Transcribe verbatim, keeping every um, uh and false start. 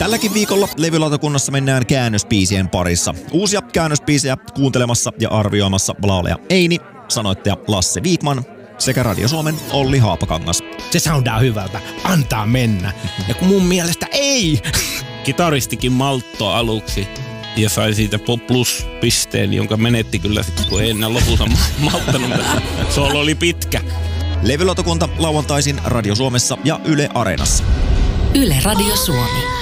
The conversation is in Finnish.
Tälläkin viikolla levylautakunnassa mennään käännösbiisien parissa. Uusia käännösbiisejä kuuntelemassa ja arvioimassa laulaja Eini, sanoittaja Lasse Viikman sekä Radio Suomen Olli Haapakangas. Se soundaa hyvältä. Antaa mennä. Ja kun mun mielestä ei. Kitaristikin malttoi aluksi ja sai siitä plus-pisteen, jonka menetti kyllä sitten, kun ei enää lopussa malttanut. Solo oli pitkä. Levylautakunta lauantaisin Radio Suomessa ja Yle Areenassa. Yle Radio Suomi.